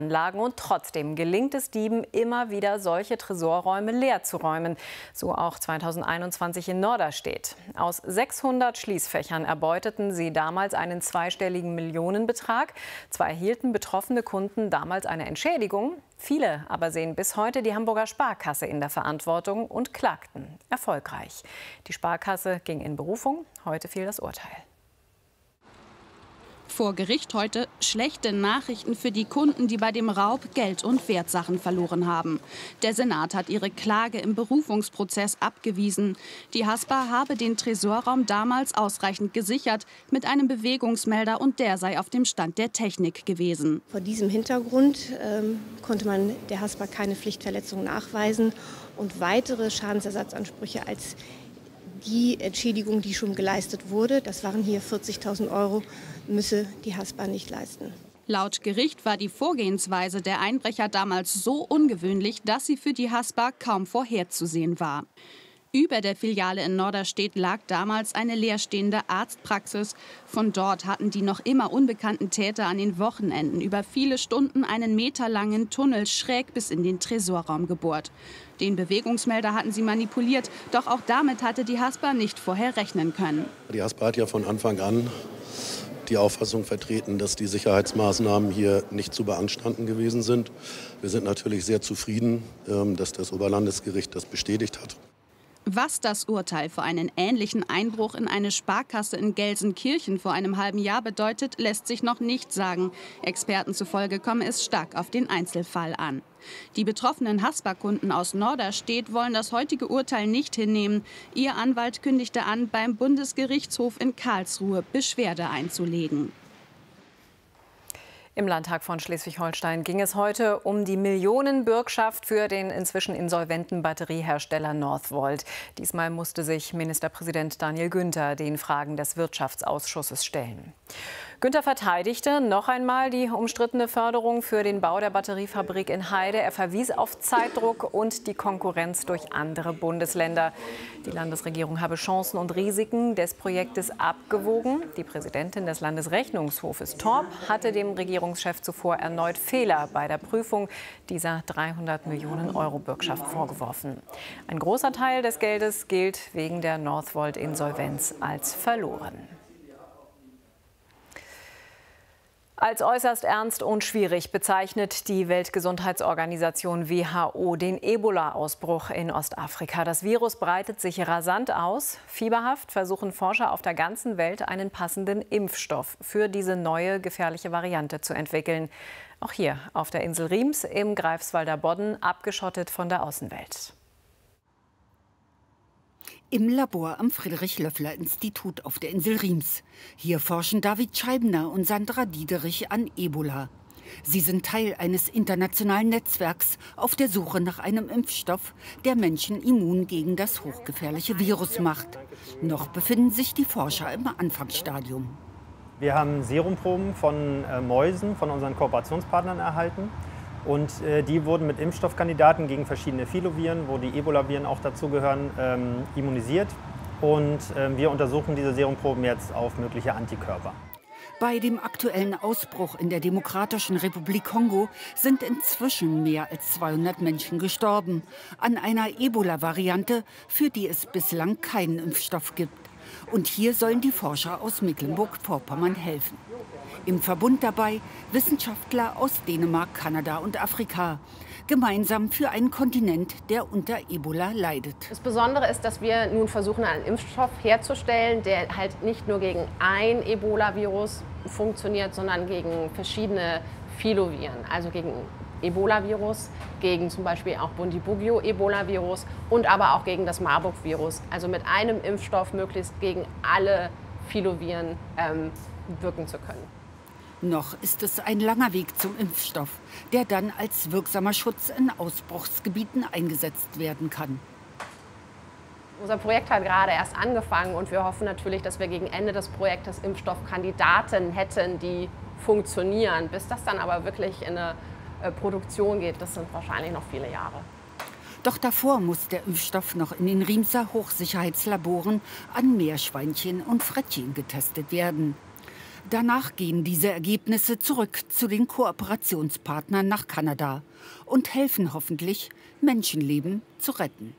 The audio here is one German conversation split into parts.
Anlagen und trotzdem gelingt es Dieben immer wieder, solche Tresorräume leer zu räumen. So auch 2021 in Norderstedt. Aus 600 Schließfächern erbeuteten sie damals einen zweistelligen Millionenbetrag. Zwar erhielten betroffene Kunden damals eine Entschädigung, viele aber sehen bis heute die Hamburger Sparkasse in der Verantwortung und klagten erfolgreich. Die Sparkasse ging in Berufung, heute fiel das Urteil. Vor Gericht heute schlechte Nachrichten für die Kunden, die bei dem Raub Geld und Wertsachen verloren haben. Der Senat hat ihre Klage im Berufungsprozess abgewiesen. Die Haspa habe den Tresorraum damals ausreichend gesichert mit einem Bewegungsmelder und der sei auf dem Stand der Technik gewesen. Vor diesem Hintergrund konnte man der Haspa keine Pflichtverletzung nachweisen und weitere Schadensersatzansprüche als die Entschädigung, die schon geleistet wurde, das waren hier 40.000 €, müsse die Haspa nicht leisten. Laut Gericht war die Vorgehensweise der Einbrecher damals so ungewöhnlich, dass sie für die Haspa kaum vorherzusehen war. Über der Filiale in Norderstedt lag damals eine leerstehende Arztpraxis. Von dort hatten die noch immer unbekannten Täter an den Wochenenden über viele Stunden einen meterlangen Tunnel schräg bis in den Tresorraum gebohrt. Den Bewegungsmelder hatten sie manipuliert, doch auch damit hatte die Haspa nicht vorher rechnen können. Die Haspa hat ja von Anfang an die Auffassung vertreten, dass die Sicherheitsmaßnahmen hier nicht zu beanstanden gewesen sind. Wir sind natürlich sehr zufrieden, dass das Oberlandesgericht das bestätigt hat. Was das Urteil für einen ähnlichen Einbruch in eine Sparkasse in Gelsenkirchen vor einem halben Jahr bedeutet, lässt sich noch nicht sagen. Experten zufolge komme es stark auf den Einzelfall an. Die betroffenen Haspa-Kunden aus Norderstedt wollen das heutige Urteil nicht hinnehmen. Ihr Anwalt kündigte an, beim Bundesgerichtshof in Karlsruhe Beschwerde einzulegen. Im Landtag von Schleswig-Holstein ging es heute um die Millionenbürgschaft für den inzwischen insolventen Batteriehersteller Northvolt. Diesmal musste sich Ministerpräsident Daniel Günther den Fragen des Wirtschaftsausschusses stellen. Günther verteidigte noch einmal die umstrittene Förderung für den Bau der Batteriefabrik in Heide. Er verwies auf Zeitdruck und die Konkurrenz durch andere Bundesländer. Die Landesregierung habe Chancen und Risiken des Projektes abgewogen. Die Präsidentin des Landesrechnungshofes Torp hatte dem Regierungschef zuvor erneut Fehler bei der Prüfung dieser 300 Millionen € Bürgschaft vorgeworfen. Ein großer Teil des Geldes gilt wegen der Northvolt-Insolvenz als verloren. Als äußerst ernst und schwierig bezeichnet die Weltgesundheitsorganisation WHO den Ebola-Ausbruch in Ostafrika. Das Virus breitet sich rasant aus. Fieberhaft versuchen Forscher auf der ganzen Welt, einen passenden Impfstoff für diese neue gefährliche Variante zu entwickeln. Auch hier auf der Insel Riems im Greifswalder Bodden, abgeschottet von der Außenwelt. Im Labor am Friedrich-Löffler-Institut auf der Insel Riems. Hier forschen David Scheibner und Sandra Diederich an Ebola. Sie sind Teil eines internationalen Netzwerks auf der Suche nach einem Impfstoff, der Menschen immun gegen das hochgefährliche Virus macht. Noch befinden sich die Forscher im Anfangsstadium. Wir haben Serumproben von Mäusen, von unseren Kooperationspartnern erhalten. Und die wurden mit Impfstoffkandidaten gegen verschiedene Filoviren, wo die Ebola-Viren auch dazugehören, immunisiert. Und wir untersuchen diese Serumproben jetzt auf mögliche Antikörper. Bei dem aktuellen Ausbruch in der Demokratischen Republik Kongo sind inzwischen mehr als 200 Menschen gestorben. An einer Ebola-Variante, für die es bislang keinen Impfstoff gibt. Und hier sollen die Forscher aus Mecklenburg-Vorpommern helfen. Im Verbund dabei Wissenschaftler aus Dänemark, Kanada und Afrika. Gemeinsam für einen Kontinent, der unter Ebola leidet. Das Besondere ist, dass wir nun versuchen, einen Impfstoff herzustellen, der halt nicht nur gegen ein Ebola-Virus funktioniert, sondern gegen verschiedene Filoviren. Also gegen Ebola-Virus, gegen zum Beispiel auch Bundibugyo-Ebola-Virus und aber auch gegen das Marburg-Virus. Also mit einem Impfstoff möglichst gegen alle Filoviren wirken zu können. Noch ist es ein langer Weg zum Impfstoff, der dann als wirksamer Schutz in Ausbruchsgebieten eingesetzt werden kann. Unser Projekt hat gerade erst angefangen und wir hoffen natürlich, dass wir gegen Ende des Projektes Impfstoffkandidaten hätten, die funktionieren. Bis das dann aber wirklich in eine Produktion geht, das sind wahrscheinlich noch viele Jahre. Doch davor muss der Impfstoff noch in den Riemser Hochsicherheitslaboren an Meerschweinchen und Frettchen getestet werden. Danach gehen diese Ergebnisse zurück zu den Kooperationspartnern nach Kanada und helfen hoffentlich, Menschenleben zu retten.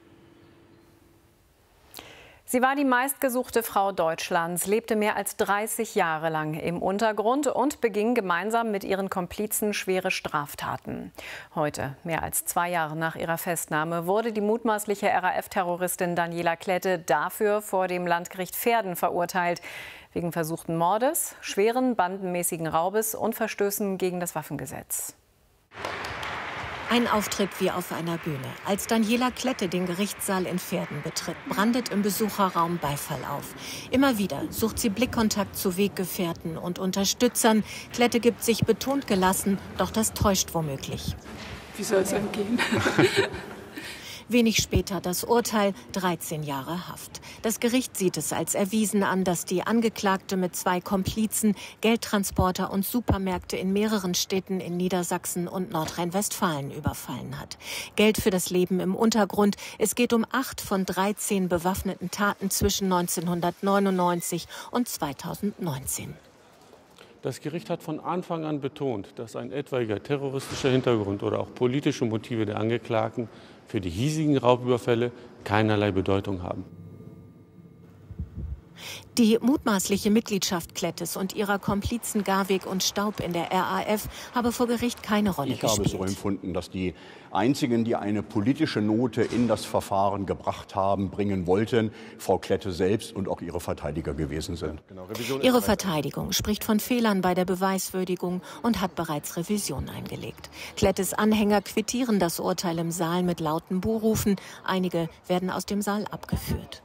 Sie war die meistgesuchte Frau Deutschlands, lebte mehr als 30 Jahre lang im Untergrund und beging gemeinsam mit ihren Komplizen schwere Straftaten. Heute, mehr als 2 Jahre nach ihrer Festnahme, wurde die mutmaßliche RAF-Terroristin Daniela Klette dafür vor dem Landgericht Verden verurteilt. Wegen versuchten Mordes, schweren bandenmäßigen Raubes und Verstößen gegen das Waffengesetz. Ein Auftritt wie auf einer Bühne. Als Daniela Klette den Gerichtssaal in Verden betritt, brandet im Besucherraum Beifall auf. Immer wieder sucht sie Blickkontakt zu Weggefährten und Unterstützern. Klette gibt sich betont gelassen, doch das täuscht womöglich. Wie soll es einem gehen? Wenig später das Urteil, 13 Jahre Haft. Das Gericht sieht es als erwiesen an, dass die Angeklagte mit 2 Komplizen Geldtransporter und Supermärkte in mehreren Städten in Niedersachsen und Nordrhein-Westfalen überfallen hat. Geld für das Leben im Untergrund. Es geht um 8 von 13 bewaffneten Taten zwischen 1999 und 2019. Das Gericht hat von Anfang an betont, dass ein etwaiger terroristischer Hintergrund oder auch politische Motive der Angeklagten für die hiesigen Raubüberfälle keinerlei Bedeutung haben. Die mutmaßliche Mitgliedschaft Klettes und ihrer Komplizen Garweg und Staub in der RAF habe vor Gericht keine Rolle gespielt. Ich habe es so empfunden, dass die einzigen, die eine politische Note in das Verfahren gebracht haben, bringen wollten, Frau Klette selbst und auch ihre Verteidiger gewesen sind. Ihre Verteidigung spricht von Fehlern bei der Beweiswürdigung und hat bereits Revision eingelegt. Klettes Anhänger quittieren das Urteil im Saal mit lauten Buhrufen. Einige werden aus dem Saal abgeführt.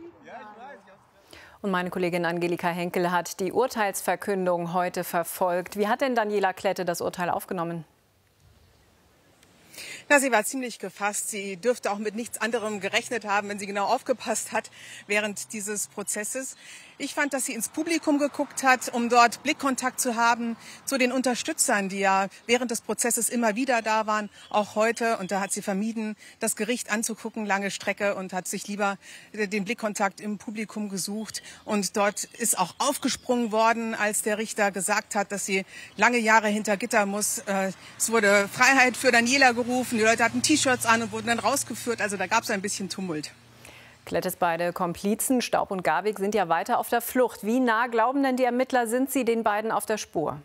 Und meine Kollegin Angelika Henkel hat die Urteilsverkündung heute verfolgt. Wie hat denn Daniela Klette das Urteil aufgenommen? Ja, sie war ziemlich gefasst. Sie dürfte auch mit nichts anderem gerechnet haben, wenn sie genau aufgepasst hat während dieses Prozesses. Ich fand, dass sie ins Publikum geguckt hat, um dort Blickkontakt zu haben zu den Unterstützern, die ja während des Prozesses immer wieder da waren, auch heute. Und da hat sie vermieden, das Gericht anzugucken, lange Strecke, und hat sich lieber den Blickkontakt im Publikum gesucht. Und dort ist auch aufgesprungen worden, als der Richter gesagt hat, dass sie lange Jahre hinter Gitter muss. Es wurde Freiheit für Daniela gerufen, die Leute hatten T-Shirts an und wurden dann rausgeführt. Also da gab es ein bisschen Tumult. Klettes beide Komplizen, Staub und Garweg, sind ja weiter auf der Flucht. Wie nah glauben denn die Ermittler, sind sie den beiden auf der Spur?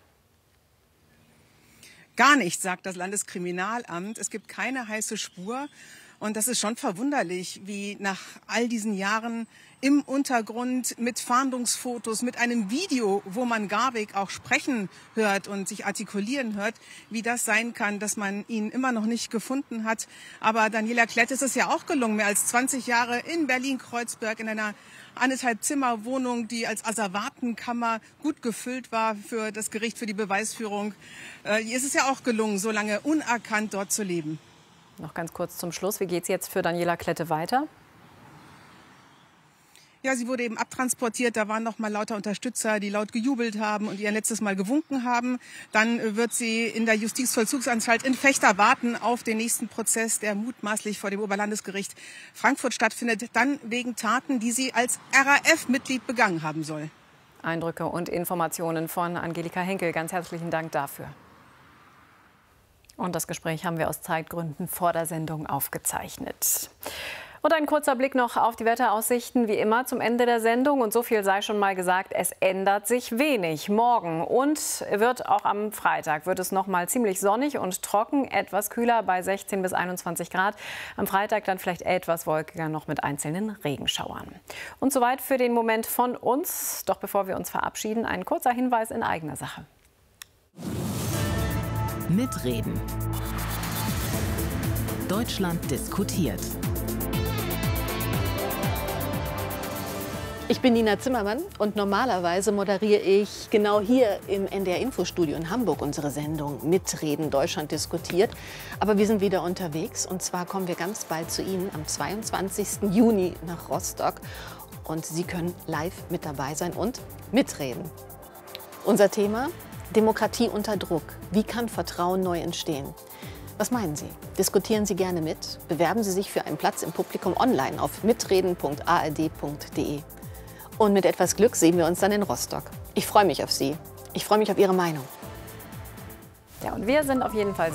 Gar nicht, sagt das Landeskriminalamt. Es gibt keine heiße Spur. Und das ist schon verwunderlich, wie nach all diesen Jahren im Untergrund mit Fahndungsfotos, mit einem Video, wo man Garweg auch sprechen hört und sich artikulieren hört, wie das sein kann, dass man ihn immer noch nicht gefunden hat. Aber Daniela Klette ist es ja auch gelungen, mehr als 20 Jahre in Berlin-Kreuzberg in einer 1,5 Zimmer Wohnung, die als Asservatenkammer gut gefüllt war für das Gericht, für die Beweisführung. Ihr ist es ja auch gelungen, so lange unerkannt dort zu leben. Noch ganz kurz zum Schluss. Wie geht es jetzt für Daniela Klette weiter? Ja, sie wurde eben abtransportiert. Da waren noch mal lauter Unterstützer, die laut gejubelt haben und ihr letztes Mal gewunken haben. Dann wird sie in der Justizvollzugsanstalt in Vechta warten auf den nächsten Prozess, der mutmaßlich vor dem Oberlandesgericht Frankfurt stattfindet. Dann wegen Taten, die sie als RAF-Mitglied begangen haben soll. Eindrücke und Informationen von Angelika Henkel. Ganz herzlichen Dank dafür. Und das Gespräch haben wir aus Zeitgründen vor der Sendung aufgezeichnet. Und ein kurzer Blick noch auf die Wetteraussichten, wie immer zum Ende der Sendung. Und so viel sei schon mal gesagt, es ändert sich wenig. Morgen und wird auch am Freitag wird es noch mal ziemlich sonnig und trocken, etwas kühler bei 16 bis 21 Grad. Am Freitag dann vielleicht etwas wolkiger, noch mit einzelnen Regenschauern. Und soweit für den Moment von uns. Doch bevor wir uns verabschieden, ein kurzer Hinweis in eigener Sache. Mitreden. Deutschland diskutiert. Ich bin Nina Zimmermann und normalerweise moderiere ich genau hier im NDR-Infostudio in Hamburg unsere Sendung Mitreden, Deutschland diskutiert. Aber wir sind wieder unterwegs und zwar kommen wir ganz bald zu Ihnen am 22. Juni nach Rostock. Und Sie können live mit dabei sein und mitreden. Unser Thema: Demokratie unter Druck. Wie kann Vertrauen neu entstehen? Was meinen Sie? Diskutieren Sie gerne mit. Bewerben Sie sich für einen Platz im Publikum online auf mitreden.ard.de. Und mit etwas Glück sehen wir uns dann in Rostock. Ich freue mich auf Sie. Ich freue mich auf Ihre Meinung. Ja, und wir sind auf jeden Fall